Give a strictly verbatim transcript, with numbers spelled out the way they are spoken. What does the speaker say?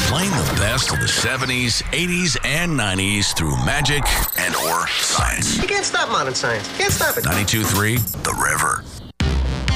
Playing the best of the seventies, eighties, and nineties through magic and or science. You can't stop modern science. You can't stop it. ninety-two point three The River.